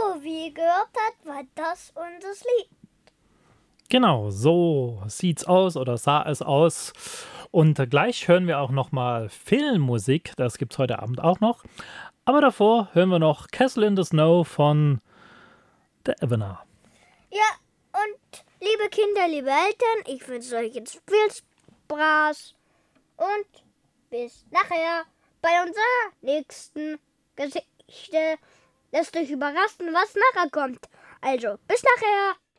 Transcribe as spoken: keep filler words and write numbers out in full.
wie ihr gehört habt, war das unser Lied. Genau, so sieht's aus oder sah es aus. Und gleich hören wir auch noch mal Filmmusik, das gibt's heute Abend auch noch. Aber davor hören wir noch Castle in the Snow von The Evener. Ja, und liebe Kinder, liebe Eltern, ich wünsche euch jetzt viel Spaß und bis nachher bei unserer nächsten Geschichte. Lasst euch überraschen, was nachher kommt. Also, bis nachher.